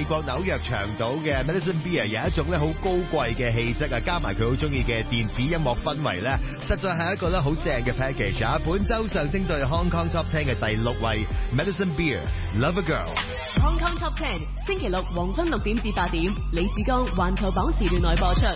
美國紐約長島嘅 Medicine Beer 有一種咧好高貴嘅氣質啊，加埋佢好中意嘅電子音樂氛圍咧，實在係一個咧好正嘅 package 啊！本周上升到 Hong Kong Top 10嘅第6位 Medicine Beer Love a Girl。Hong Kong Top 10星期六黃昏6點至8點，李志剛環球榜時段內播出。